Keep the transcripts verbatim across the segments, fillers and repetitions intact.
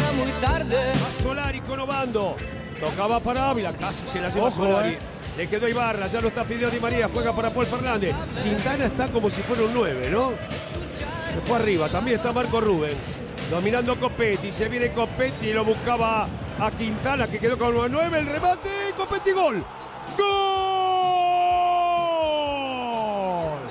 muy tarde. A Solari con Obando. Tocaba para Ávila, casi se la lleva Ojo, Solari. eh. Le quedó Ibarra, ya no está Fideo Di María, juega para Paul Fernández. Quintana está como si fuera un nueve, ¿no? Se fue arriba, también está Marco Rubén. Dominando Copetti, se viene Copetti y lo buscaba a Quintana, que quedó con el nueve, el remate, Copetti, gol. ¡Gol!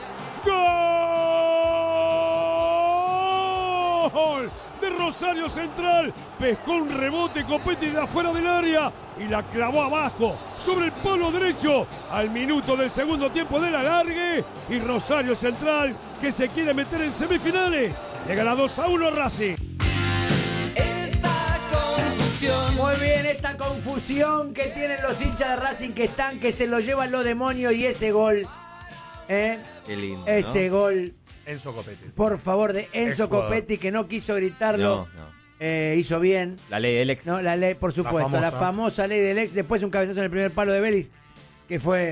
¡Gol! De Rosario Central, pescó un rebote Copetti de afuera del área y la clavó abajo sobre el palo derecho al minuto del segundo tiempo del alargue, y Rosario Central, que se quiere meter en semifinales, le gana dos a uno a Racing. Esta confusión. Muy bien, esta confusión que tienen los hinchas de Racing, que están, que se lo llevan los demonios, y ese gol, ¿eh? Qué lindo, ese ¿no? gol, Enzo Copetti. por favor, de Enzo Exjugador. Copetti, que no quiso gritarlo. No, no. Eh, hizo bien. La ley del ex. No, la ley, por supuesto, la famosa. famosa ley del ex. Después un cabezazo en el primer palo de Vélez, que fue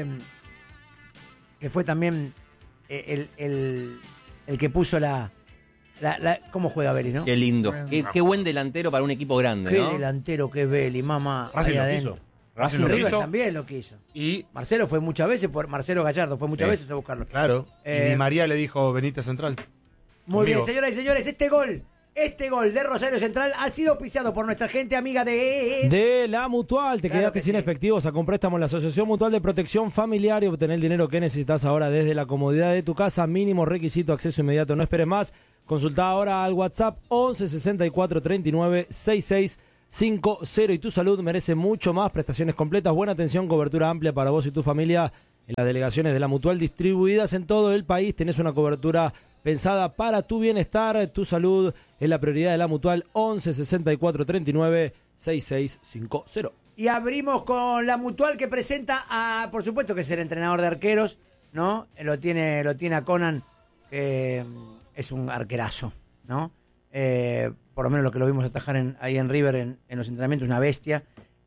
que fue también eh, el, el, el que puso la, la, la ¿cómo juega Vélez, no? Qué lindo. Qué, qué buen delantero para un equipo grande, Qué ¿no? delantero que es Vélez, mamá. Racing ahí lo adentro. quiso. Racing Racing lo River quiso. también lo quiso. Y, Marcelo fue muchas veces, por Marcelo Gallardo fue muchas Sí. veces a buscarlo. claro, Eh, y Di María le dijo, venite a Central. Muy Conmigo. bien, señoras y señores, este gol, este gol de Rosario Central ha sido auspiciado por nuestra gente amiga de... De la Mutual, te Claro quedaste que sin sí. efectivo, sacó un préstamo en la Asociación Mutual de Protección Familiar y obtener el dinero que necesitas ahora desde la comodidad de tu casa. Mínimo requisito, acceso inmediato, no esperes más. Consulta ahora al WhatsApp once sesenta y cuatro treinta y nueve sesenta y seis cincuenta, y tu salud merece mucho más. Prestaciones completas, buena atención, cobertura amplia para vos y tu familia en las delegaciones de la Mutual distribuidas en todo el país. Tenés una cobertura pensada para tu bienestar. Tu salud es la prioridad de la Mutual. Once sesenta y cuatro treinta y nueve sesenta y seis cincuenta. Y abrimos con la Mutual, que presenta a, por supuesto que es el entrenador de arqueros, ¿no? Lo tiene, lo tiene a Conan, que mm, es un arquerazo, ¿no? Eh, por lo menos lo que lo vimos atajar en, ahí en River en, en los entrenamientos, una bestia.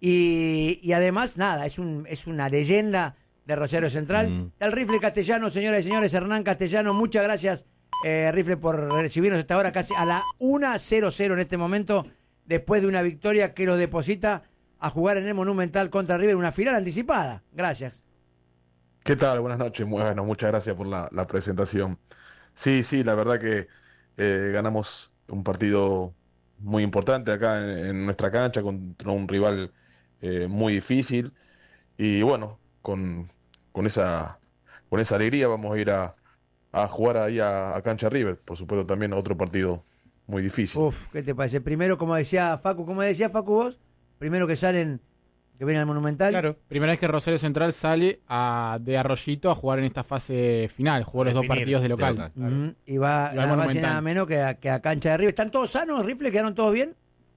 Y, y además, nada, es un es una leyenda de Rosario Central. Mm. El rifle castellano, señoras y señores, Hernán Castellano, muchas gracias, eh, rifle, por recibirnos hasta ahora, casi a la una cero cero en este momento, después de una victoria que lo deposita a jugar en el Monumental contra River, una final anticipada. Gracias. ¿Qué tal? Buenas noches. Bueno, muchas gracias por la, la presentación. Sí, sí, la verdad que eh, ganamos un partido muy importante acá en, en nuestra cancha contra un rival eh, muy difícil, y bueno, con, con esa con esa alegría vamos a ir a, a jugar ahí a, a cancha River, por supuesto también otro partido muy difícil. Uf, ¿qué te parece? Primero, como decía Facu, ¿cómo decía Facu vos? Primero que salen, que vienen al Monumental. Claro, primera vez que Rosario Central sale a, de Arroyito a jugar en esta fase final, jugó los dos Definir, partidos de local. de local. Ujú, y va Y va al nada más y Monumental. nada menos que a, que a cancha de River. ¿Están todos sanos, Rifle? ¿Quedaron todos bien?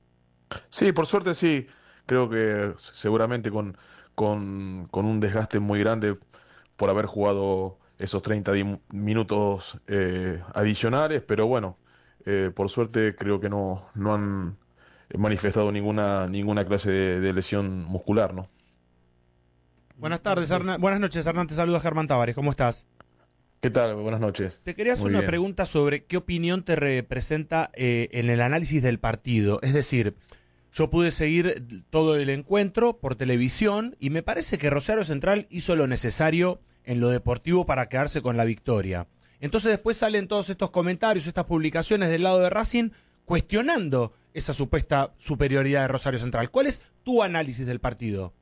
Sí, por suerte sí. Creo que seguramente con, con, con un desgaste muy grande por haber jugado esos treinta di- minutos eh, adicionales, pero bueno, eh, por suerte creo que no, no han manifestado ninguna, ninguna clase de, de lesión muscular, ¿no? Buenas tardes, Hernán. Buenas noches, Hernán. Te saluda Germán Tavares. ¿Cómo estás? ¿Qué tal? Buenas noches. Te quería hacer Muy una bien. pregunta sobre qué opinión te representa eh, en el análisis del partido. Es decir, yo pude seguir todo el encuentro por televisión y me parece que Rosario Central hizo lo necesario en lo deportivo para quedarse con la victoria. Entonces después salen todos estos comentarios, estas publicaciones del lado de Racing cuestionando esa supuesta superioridad de Rosario Central. ¿Cuál es tu análisis del partido?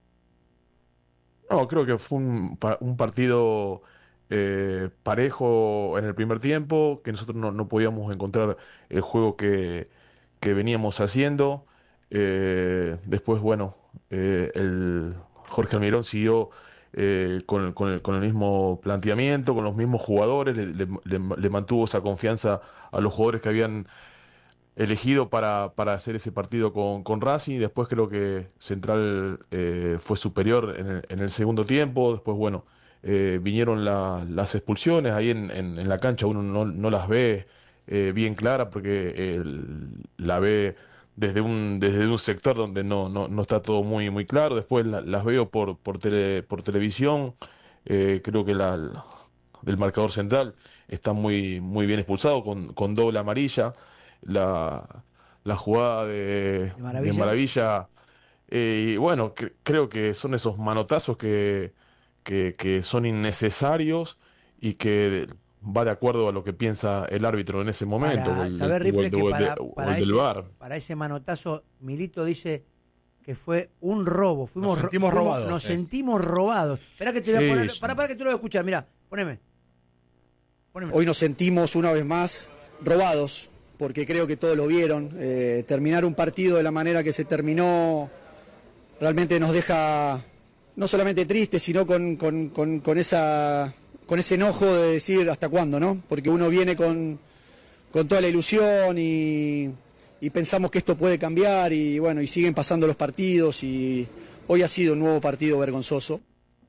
No, creo que fue un, pa- un partido eh, parejo en el primer tiempo, que nosotros no, no podíamos encontrar el juego que, que veníamos haciendo. Eh, después, bueno, eh, el Jorge Almirón siguió eh, con, el- con, el, con el mismo planteamiento, con los mismos jugadores, le, le- le- le mantuvo esa confianza a los jugadores que habían elegido para, para hacer ese partido con, con Racing. Después creo que Central eh, fue superior en el, en el segundo tiempo. Después, bueno, eh, vinieron la- las expulsiones. Ahí en, en- en la cancha uno no, no las ve eh, bien claras porque el- la ve desde un, desde un sector donde no, no, no está todo muy, muy claro. Después la- las veo por, por, tele- por televisión. Eh, creo que la, la- del marcador central está muy, muy bien expulsado con, con doble amarilla. La, la jugada de, de Maravilla. de Maravilla. Eh, y bueno, cre- creo que son esos manotazos que, que, que son innecesarios y que va de acuerdo a lo que piensa el árbitro en ese momento. Para o el, saber, o Rifle, el- que o el- para, o para el del ese, V A R. para ese manotazo, Milito dice que fue un robo. Fuimos, Nos sentimos fuimos- robados, Nos sí. sentimos robados. Esperá que te voy a Sí, poner. sí. Para, para que tú lo voy a escuchar. Mirá, poneme. Poneme. Hoy nos sentimos una vez más robados, porque creo que todos lo vieron. Eh, terminar un partido de la manera que se terminó realmente nos deja no solamente tristes, sino con, con, con, con esa, con ese enojo de decir hasta cuándo, ¿no? Porque uno viene con, con toda la ilusión y, y pensamos que esto puede cambiar y bueno, y siguen pasando los partidos y hoy ha sido un nuevo partido vergonzoso.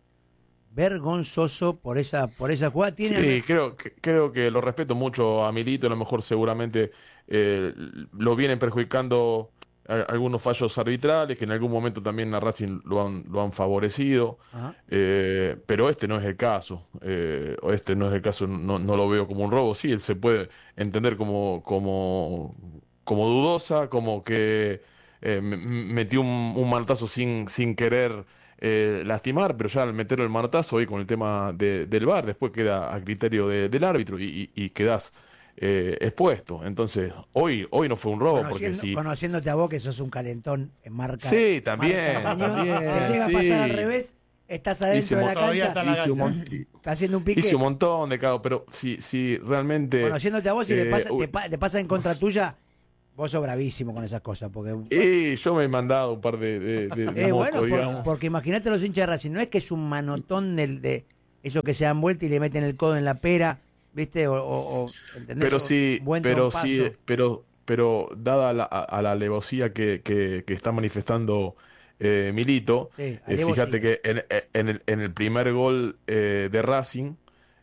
Vergonzoso por esa, por esa jugada. Tiene Sí, creo, que- creo que lo respeto mucho a Milito, a lo mejor seguramente eh, lo vienen perjudicando a- algunos fallos arbitrales que en algún momento también a Racing lo han, lo han favorecido, Ajá. eh, pero este no es el caso, eh, o este no es el caso, no, no lo veo como un robo, sí, él se puede entender como, como, como dudosa, como que eh, m- m- metió un, un manotazo sin, sin querer eh, lastimar, pero ya al meter el manotazo hoy con el tema de- del V A R, después queda a criterio de- del árbitro y, y, y quedás eh, expuesto. Entonces, hoy, hoy no fue un robo, porque Conociendo- si... Conociéndote a vos, que sos un calentón en marca. Sí, también, marca cañón, también, te llega a sí. pasar al revés, estás Hice adentro un de la montón- todavía cancha, está en la hice un cancha. mon- está haciendo un pique. hice un montón de caos, pero si, si realmente... Conociéndote a vos, si le eh, pasa, uy, te, pa- te pasa en contra tuya, vos sos bravísimo con esas cosas. Porque, Y yo me he mandado un par de, de, de eh, mocos, bueno, por- digamos. porque imagínate los hinchas de Racing, no es que es un manotón del, de eso que se dan vuelta y le meten el codo en la pera, ¿viste? O, o- o, ¿entendés? Pero O sí, buen pero trompazo. sí, pero, pero dada la, a, a la alevosía que, que, que está manifestando eh, Milito, Sí, eh, alevosía. fíjate que en, en, el, en el primer gol eh, de Racing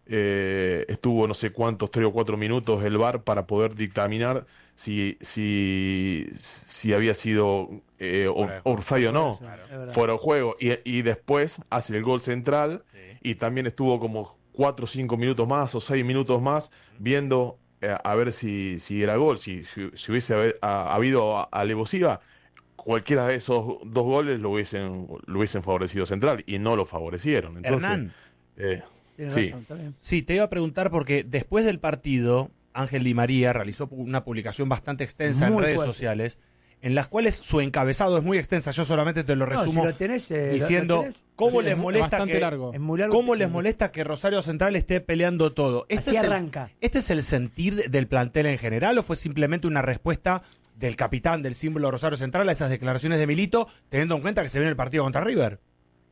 eh, estuvo no sé cuántos, tres o cuatro minutos el V A R para poder dictaminar si, si, si había sido eh, o- Fuera de juego. offside o no, Es verdad. fuera de juego. Y, y después hace el gol central y también estuvo como cuatro o cinco minutos más o seis minutos más viendo eh, a ver si, si era gol. Si, si, si hubiese haber- ha- habido a- alevosía, cualquiera de esos dos goles lo hubiesen, lo hubiesen favorecido Central y no lo favorecieron. Entonces, Hernán. eh, Tienes sí. razón, está bien. Sí, te iba a preguntar porque después del partido, Ángel Di María realizó pu- una publicación bastante extensa Muy en redes fuerte. sociales, en las cuales su encabezado es muy extensa. Yo solamente te lo No, resumo si lo tenés, eh, lo- diciendo lo tenés, cómo Sí, les es molesta bastante que largo. es muy largo. cómo les Sí. molesta que Rosario Central esté peleando todo. ¿Este Así es el- arranca. ¿Este es el sentir de- del plantel en general o fue simplemente una respuesta del capitán del símbolo Rosario Central a esas declaraciones de Milito, teniendo en cuenta que se viene el partido contra River?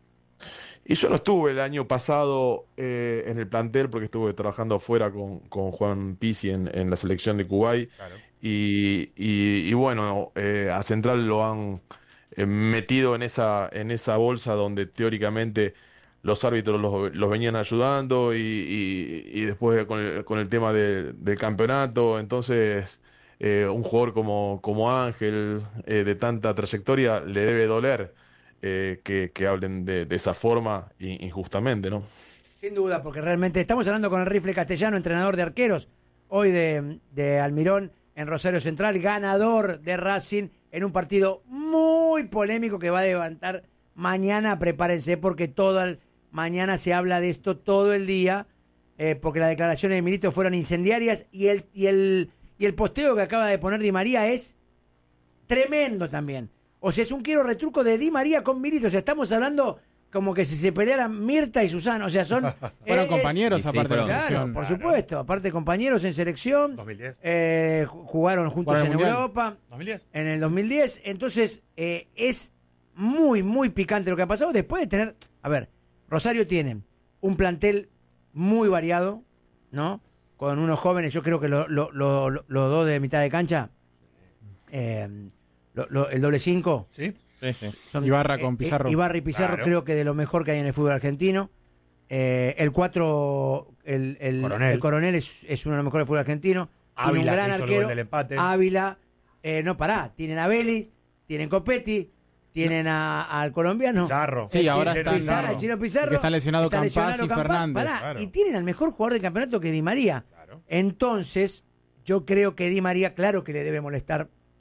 Y yo no estuve el año pasado eh, en el plantel porque estuve trabajando afuera con, con Juan Pizzi en, en la selección de Kuwait. Y, y- y bueno, eh, a Central lo han eh, metido en esa, en esa bolsa donde teóricamente los árbitros los, los venían ayudando y, y- y después con el, con el tema de- del campeonato. Entonces, eh, un jugador como, como Ángel, eh, de tanta trayectoria, le debe doler eh, que, que hablen de, de esa forma in- injustamente, ¿no? Sin duda, porque realmente estamos hablando con el Rifle Castellano, entrenador de arqueros, hoy de, de Almirón en Rosario Central, ganador de Racing en un partido muy polémico que va a levantar mañana. Prepárense porque todo el, mañana se habla de esto todo el día, eh, porque las declaraciones de Milito fueron incendiarias y el, y, el, y el posteo que acaba de poner Di María es tremendo también. O sea, es un quiero retruco de Di María con Milito. O sea, estamos hablando como que si se pelearan Mirta y Susana. O sea, son... Fueron es- compañeros Sí, sí, aparte de la fueron. Claro, selección. por supuesto. Aparte, compañeros en selección. dos mil diez. eh, ju- jugaron juntos Jugaron en el Mundial. Europa ¿dos mil diez? en el dos mil diez. Entonces, eh, es muy, muy picante lo que ha pasado. Después de tener. A ver, Rosario tiene un plantel muy variado, ¿no? Con unos jóvenes, yo creo que lo- lo- lo- lo- los dos de mitad de cancha, eh, lo- lo- el doble cinco. ¿Sí? Sí, sí. Son- Ibarra con eh, Pizarro. eh, Ibarra y Pizarro Claro. creo que de lo mejor que hay en el fútbol argentino. Eh, el cuatro, el, el Coronel. el Coronel es, es uno de los mejores del fútbol argentino. Tiene Ávila, un gran que hizo el arquero. gol del empate. Ávila, eh, no pará, tienen a Vélez, tienen Copetti, tienen a- al colombiano. Pizarro. Sí, ahora Chino están- Pizarro, Pizarro. el Chino Pizarro. Y que están lesionados está Campas lesionado y Campas, Fernández. pará, Claro. Y tienen al mejor jugador del campeonato que Di María. Claro. Entonces, yo creo que Di María, claro que le debe molestar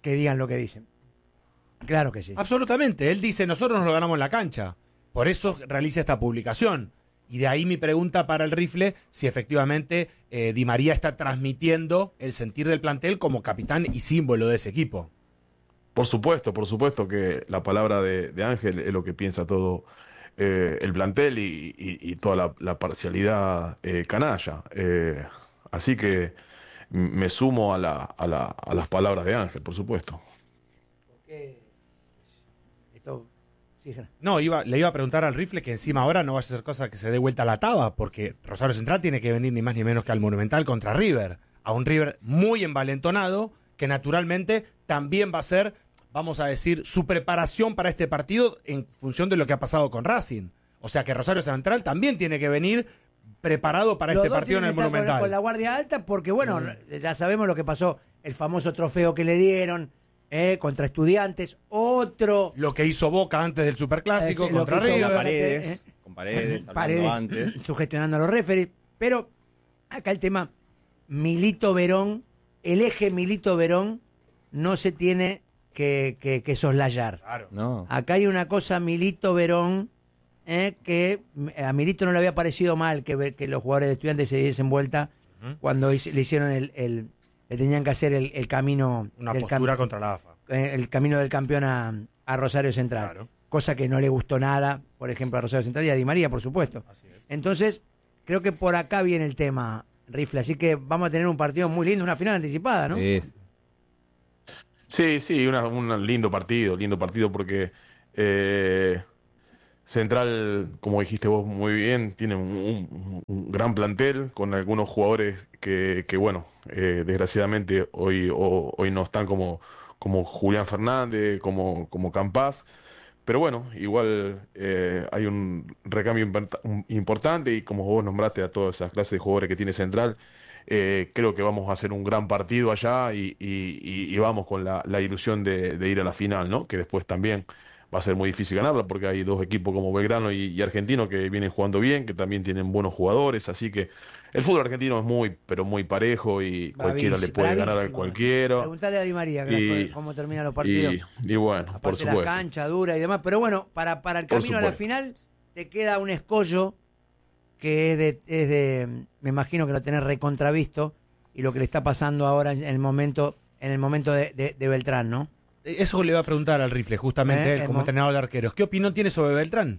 que digan lo que dicen. Claro que sí. Absolutamente. Él dice, nosotros nos lo ganamos en la cancha. Por eso realiza esta publicación. Y de ahí mi pregunta para el Rifle, si efectivamente eh, Di María está transmitiendo el sentir del plantel como capitán y símbolo de ese equipo. Por supuesto, por supuesto que la palabra de, de Ángel es lo que piensa todo eh, el plantel y, y, y toda la, la parcialidad eh, canalla. Eh, así que me sumo a, la, a, la, a las palabras de Ángel, por supuesto. Porque esto... sí, no, iba, le iba a preguntar al Rifle que encima ahora no vaya a ser cosa que se dé vuelta a la taba, porque Rosario Central tiene que venir ni más ni menos que al Monumental contra River. A un River muy envalentonado, que naturalmente también va a ser, vamos a decir, su preparación para este partido en función de lo que ha pasado con Racing. O sea que Rosario Central también tiene que venir preparado para Los este dos partido en el tienen que estar Monumental. Con, con la guardia alta, porque bueno, sí. ya sabemos lo que pasó, el famoso trofeo que le dieron eh, contra Estudiantes, otro... Lo que hizo Boca antes del Superclásico eh, contra River. Con River. Paredes, eh, con Paredes, hablando Paredes antes. sugestionando a los referees. Pero acá el tema Milito Verón, el eje Milito Verón no se tiene que, que, que soslayar. Claro. No. Acá hay una cosa Milito Verón eh, que a Milito no le había parecido mal que, que los jugadores de Estudiantes se diesen vuelta uh-huh. cuando hice, le hicieron el, el le tenían que hacer el, el camino una del postura cam- contra la A F A, eh, el camino del campeón a, a Rosario Central, claro. cosa que no le gustó nada, por ejemplo a Rosario Central y a Di María, por supuesto. Así es. Entonces creo que por acá viene el tema, Rifle, así que vamos a tener un partido muy lindo, una final anticipada, ¿no? Sí. Sí, sí, una, un lindo partido, lindo partido porque eh, Central, como dijiste vos muy bien, tiene un, un, un gran plantel con algunos jugadores que, que bueno, eh, desgraciadamente hoy, o, hoy no están como, como Julián Fernández, como, como Campás, pero bueno, igual eh, hay un recambio importante y como vos nombraste a todas esas clases de jugadores que tiene Central, eh, creo que vamos a hacer un gran partido allá y, y, y, y vamos con la, la ilusión de, de ir a la final, ¿no? Que después también va a ser muy difícil ganarla porque hay dos equipos como Belgrano y, y Argentino que vienen jugando bien, que también tienen buenos jugadores, así que el fútbol argentino es muy, pero muy parejo y Bravísimo, cualquiera le puede ganar a cualquiera. Preguntale a Di María y, cómo terminan los partidos. Y, y bueno, aparte por supuesto. La cancha dura y demás, pero bueno, para, para el camino a la final te queda un escollo que es de, es de, me imagino que lo tenés recontravisto y lo que le está pasando ahora en el momento, en el momento de, de, de Beltrán, ¿no? Eso le iba a preguntar al Rifle, justamente ¿Eh? él, como entrenador de arqueros. ¿Qué opinión tiene sobre Beltrán?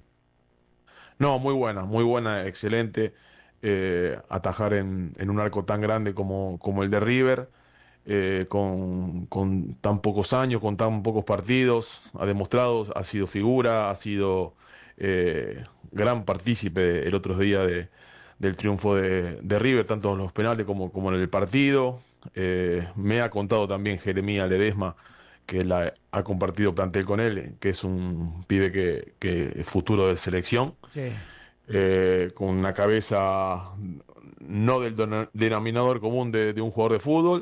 No, muy buena, muy buena, excelente. Eh, atajar en, en un arco tan grande como, como el de River, eh, con, con tan pocos años, con tan pocos partidos, ha demostrado, ha sido figura, ha sido eh, gran partícipe el otro día de, del triunfo de, de River, tanto en los penales como, como en el partido. Eh, me ha contado también Jeremía Ledesma, que la, ha compartido plantel con él, que es un pibe que, que es futuro de selección, sí. eh, con una cabeza no del don, denominador común de, de un jugador de fútbol,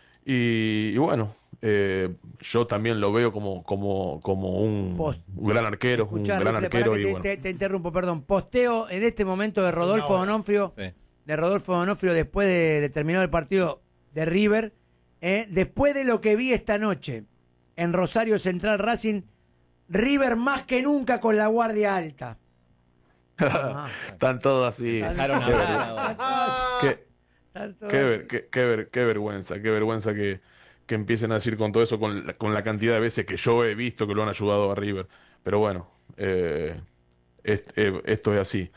y, y bueno, eh, yo también lo veo como, como, como un, un gran arquero, Escuchá, un gran Rifle, arquero. Te, y bueno. te, te interrumpo, perdón. Posteo en este momento de Rodolfo Donofrio, sí. de Rodolfo Donofrio después de, de terminar el partido de River, eh, después de lo que vi esta noche en Rosario Central Racing, River más que nunca con la guardia alta. Ah, están todos así. Empezaron a hablar. Qué, qué, ver, qué, qué, ver, qué vergüenza, qué vergüenza que, que empiecen a decir con todo eso, con la, con la cantidad de veces que yo he visto que lo han ayudado a River. Pero bueno, eh, est, eh, esto es así.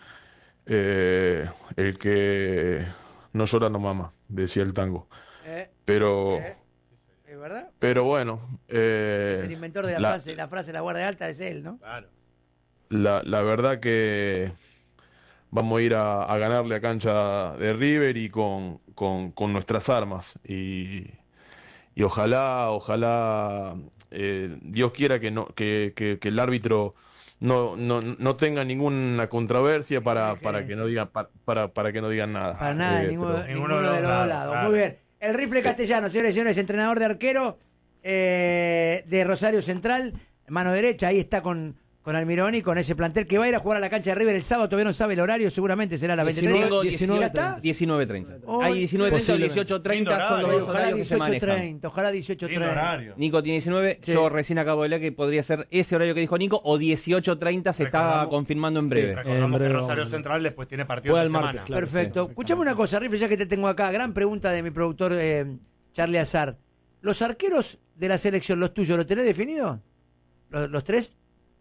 Eh, el que no llora no mama, decía el tango. Eh, Pero... eh. ¿Es verdad? Pero bueno... Eh, es el inventor de la, la, frase, la frase la guardia alta es él, ¿no? Claro. La, la verdad que vamos a ir a, a ganarle a cancha de River y con, con, con nuestras armas. Y, y ojalá, ojalá eh, Dios quiera que, no, que, que, que el árbitro no, no, no tenga ninguna controversia para, para, que no digan, para, para, para que no digan nada. Para nada, eh, ninguno, pero... ninguno de los dos lados. lados. Claro. Muy bien. El Rifle Castellano, señores y señores, entrenador de arquero eh, de Rosario Central, mano derecha, ahí está con, con Almirón y con ese plantel que va a ir a jugar a la cancha de River el sábado, todavía no sabe el horario, seguramente será a las veinte treinta. diecinueve, ¿Ya está? diecinueve treinta. Hoy- Hay diecinueve treinta o Posiblemente. dieciocho treinta son los Lindo dos Ojalá horarios que se dieciocho manejan. treinta, ojalá dieciocho treinta. horario. Nico tiene diecinueve, Sí. yo recién acabo de leer que podría ser ese horario que dijo Nico o dieciocho treinta se está Recordamos- confirmando en breve. Recordamos En que breve Rosario vamos. Central después tiene partido Juega de el semana. martes, claro. Perfecto. sí, Escuchame una cosa, Rifle, ya que te tengo acá. Gran pregunta de mi productor eh, Charlie Azar. ¿Los arqueros de la selección, los tuyos, lo tenés definido? ¿Los, los tres?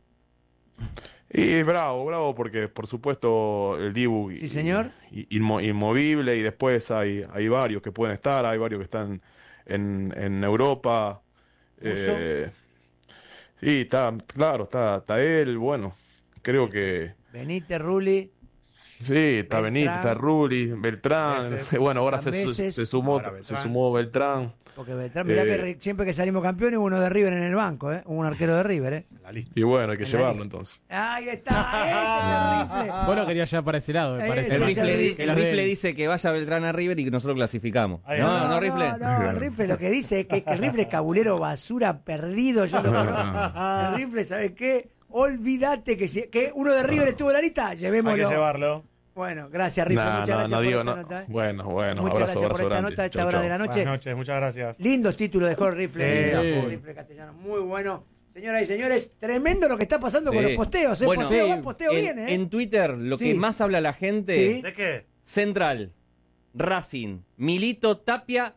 Y bravo, bravo, porque por supuesto el Dibu Sí, señor. y- inmo- inmovible, y después hay, hay varios que pueden estar, hay varios que están en, en Europa. Eh, sí, está, claro, está, está él, bueno, creo que Benítez, Rulli. sí, está Beltrán. Benítez, está Rulli, Beltrán, Meses. bueno, ahora se, Meses. se sumó, Ahora se Beltrán. sumó Beltrán. Porque Beltrán, mirá Eh. que re- siempre que salimos campeones hubo uno de River en el banco, ¿eh? Hubo un arquero de River, ¿eh? La lista. Y bueno, hay que En la llevarlo lista. entonces. Ahí está, ese es el Rifle. Vos lo querías ya para ese lado, me Eh, parece. El sí, rifle, sí, di- sí. el Los rifle de él. dice que vaya Beltrán a River y que nosotros clasificamos. Ahí No, va. no, rifle. No, no, el Rifle lo que dice es que, que el Rifle es cabulero basura perdido. Yo lo conozco. El Rifle, ¿sabes qué? Olvídate que, si, que uno de River estuvo en la lista, Hay que llevémoslo. llevarlo. Bueno, gracias, Rifle. No, Muchas no, gracias no por digo, esta no. nota. ¿eh? Bueno, bueno, Muchas abrazo, gracias por abrazo esta grande. nota a esta Chau, hora chau. de la noche. Buenas noches, muchas gracias. Lindos títulos dejó el Rifle. Sí, eh, a el full. Rifle castellano. Muy bueno. Señoras y señores, tremendo lo que está pasando con Sí. los posteos. ¿eh? Bueno, posteo sí, va, posteo en, viene. ¿eh? en Twitter lo Sí. que más habla la gente, Sí. ¿De qué? Central, Racing, Milito, Tapia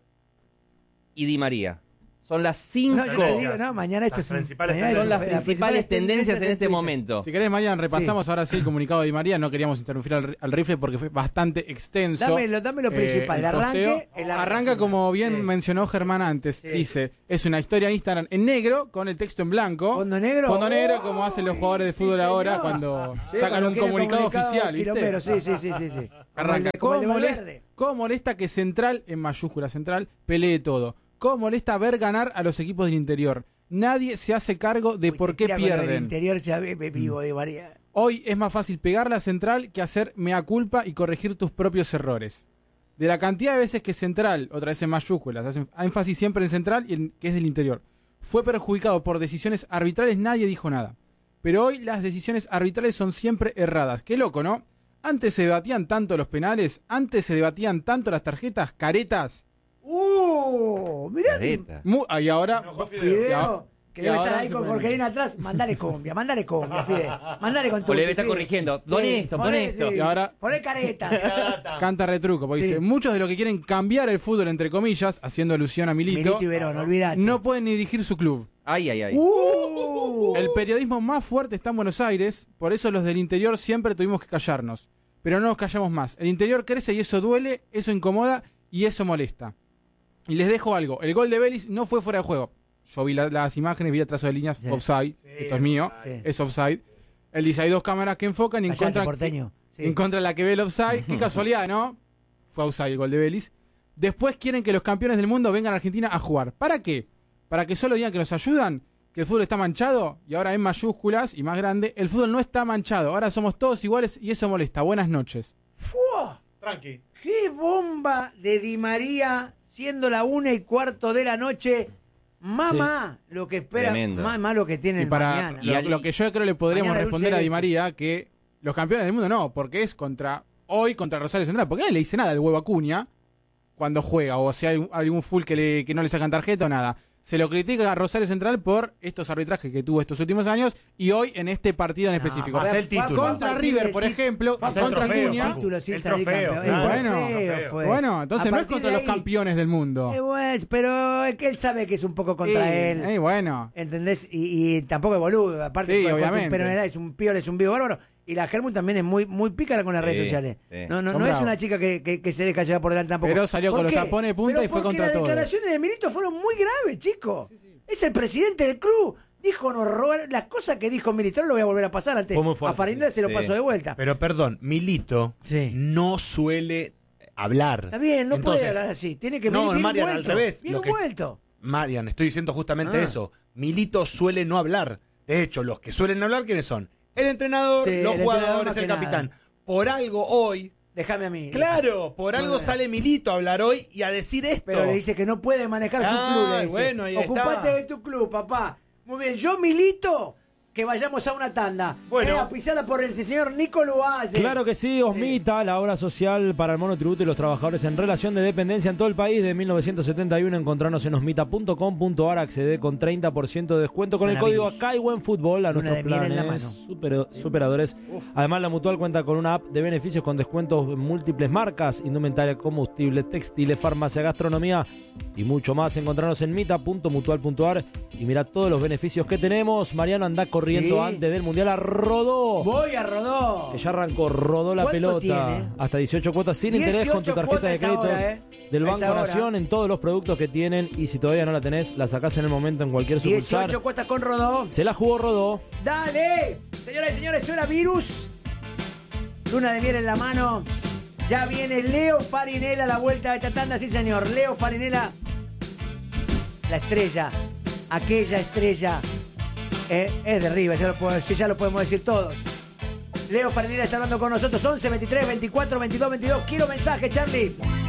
y Di María. Son las cinco, No, yo te digo, no, mañana esto Las es un- principales mañana son es- las las principales tendencias en este Twitter. momento. Si querés, Marian, repasamos ahora sí el comunicado de Di María. No queríamos interrumpir al, al rifle porque fue bastante extenso. Dame lo, dame lo Eh, principal, el arranque. posteo. el Arranca como bien Sí. mencionó Germán antes. Sí. Dice, es una historia en Instagram en negro con el texto en blanco. ¿Fondo negro? Fondo negro, ¡Oh! como hacen los jugadores de Sí, fútbol ahora señor. cuando Sí, sacan cuando un quieren comunicado, oficial, ¿viste? quilombero, Sí, sí, sí, sí, sí. Arranca. Como el de- como ¿Cómo el de molesta, Valverde. cómo molesta que Central, en mayúscula Central, pelee todo? ¿Cómo molesta ver ganar a los equipos del interior? Nadie se hace cargo de Uy, por te qué tira con lo del pierden. interior ya ve- ve vivo de María. Hoy es más fácil pegarle a Central que hacer mea culpa y corregir tus propios errores. De la cantidad de veces que Central, otra vez en mayúsculas, hacen énfasis siempre en Central y en que es del interior, fue perjudicado por decisiones arbitrales, nadie dijo nada. Pero hoy las decisiones arbitrales son siempre erradas. Qué loco, ¿no? Antes se debatían tanto los penales, antes se debatían tanto las tarjetas, caretas. ¡Uh! Mirá, Careta. Mu- ah, y ahora... Fideo, que Y debe ahora estar ahí se con puede- Jorgelina atrás. Mandale cumbia, mandale cumbia, Fide. Mandale con tu. O le debe estar corrigiendo. Don esto, pon esto. Y ahora- Poné careta. Canta retruco, porque Sí. dice, muchos de los que quieren cambiar el fútbol, entre comillas, haciendo alusión a Milito, Milito y Verón, olvidate. no pueden ni dirigir su club. Ay, ay, ay. ¡Uh! El periodismo más fuerte está en Buenos Aires, por eso los del interior siempre tuvimos que callarnos. Pero no nos callamos más. El interior crece y eso duele, eso incomoda y eso molesta. Y les dejo algo, el gol de Vélez no fue fuera de juego. Yo vi la- las imágenes, vi el trazo de líneas, Sí. offside, esto es mío, Sí. es offside. Él dice, hay dos cámaras que enfocan y Callate, encuentran, porteño. Sí. encuentran la que ve el offside. Qué casualidad, ¿no? Fue offside el gol de Vélez. Después quieren que los campeones del mundo vengan a Argentina a jugar. ¿Para qué? ¿Para que solo digan que nos ayudan? ¿Que el fútbol está manchado? Y ahora en mayúsculas y más grande, el fútbol no está manchado. Ahora somos todos iguales y eso molesta. Buenas noches. ¡Fua! Tranqui. ¡Qué bomba de Di María! Siendo la una y cuarto de la noche. Mamá, lo que espera. Tremendo. Mamá, lo que tiene Y el para mañana. Y lo, al- lo que yo creo le podríamos Mañana responder a dulce Di de María que los campeones del mundo no, porque es contra hoy contra Rosario Central. Porque nadie le dice nada al huevo Acuña cuando juega, o si hay algún full que, le, que no le sacan tarjeta o nada. Se lo critica a Rosario Central por estos arbitrajes que tuvo estos últimos años y hoy en este partido en específico. va a ser el título. Contra River, por ejemplo, Va a ser el contra trofeo, Acuña. Papu. Título sin El salir trofeo, campeón. claro. El Bueno, trofeo fue. Bueno, entonces A no es partir contra de los ahí- campeones del mundo. Eh, bueno, pero es que él sabe que es un poco contra Sí, él. eh, bueno. ¿Entendés? Y, y tampoco es boludo. Aparte, Sí, con- con tu obviamente. peronera es un pío, es un vivo bárbaro. Y la Germán también es muy muy pícara con las Sí, redes sociales. sí. No, no, Son no es bravos. una chica que, que, que se deja llevar por delante tampoco. Pero salió ¿Por con los qué? tapones de punta Pero y fue porque contra las todos. declaraciones de Milito fueron muy graves, chicos. Es el presidente del club. Dijo nos robaron. Las cosas que dijo Milito, no lo voy a volver a pasar antes. Fue muy fuerte, A Farinda se lo sí. pasó de vuelta. Pero perdón, Milito Sí. no suele hablar. Está bien, no Entonces, puede hablar así. Tiene que no, venir bien Marian, al vuelto. revés. Bien Lo que- vuelto. Marian, estoy diciendo justamente Ah. eso. Milito suele no hablar. De hecho, los que suelen hablar, ¿quiénes son? El entrenador, Sí, los el entrenador jugadores, más el que capitán. nada. Por algo hoy, Déjame a mí. claro, por algo Bueno. sale Milito a hablar hoy y a decir esto. Pero le dice que no puede manejar su Ah, club. Le dice. bueno, ahí Ocupate está. de tu club, papá. Muy bien, yo Milito que vayamos a una tanda. Bueno. Eh, auspiciada por el señor Nico Luaces. Claro que sí, Osmita, la obra social para el monotributo y los trabajadores en relación de dependencia en todo el país de mil novecientos setenta y uno. Encontrarnos en osmita punto com punto ar, accede con treinta por ciento de descuento con Son el código amigos. Acá y Buen Fútbol a Luna nuestros de miel en la planes mano. super- superadores. Además, la Mutual cuenta con una app de beneficios con descuentos en múltiples marcas, indumentaria, combustible, textiles, farmacia, gastronomía y mucho más. Encontrarnos en mita punto mutual punto ar y mira todos los beneficios que tenemos. Mariano, anda corriendo Sí. antes del Mundial a Rodó. Voy a Rodó. Que ya arrancó, rodó la ¿Cuánto pelota. tiene? Hasta dieciocho cuotas sin interés con tu dieciocho tarjeta de cuotas créditos ahora, ¿eh? del A Banco esa hora. Nación en todos los productos que tienen. Y si todavía no la tenés, la sacás en el momento en cualquier sucursal. dieciocho cuotas con Rodó. Se la jugó Rodó. ¡Dale! Señoras y señores, suena Virus. Luna de miel en la mano. Ya viene Leo Farinella a la vuelta de esta tanda. Sí, señor. Leo Farinella, la estrella. Aquella estrella. Eh, es de River, ya lo, puedo decir, ya lo podemos decir todos. Leo Farinella está hablando con nosotros. once, veintitrés, veinticuatro, veintidós, veintidós. Quiero mensaje, Charlie.